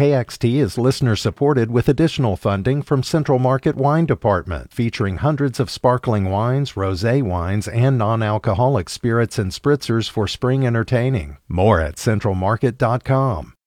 KXT is listener-supported with additional funding from Central Market Wine Department, featuring hundreds of sparkling wines, rosé wines, and non-alcoholic spirits and spritzers for spring entertaining. More at centralmarket.com.